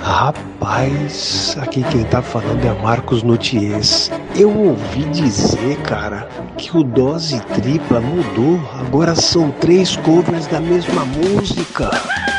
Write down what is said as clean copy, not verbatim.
Rapaz, aqui quem tá falando é Marcos Nutiers. Eu ouvi dizer, cara, que o Dose Tripla mudou. Agora são 3 covers da mesma música.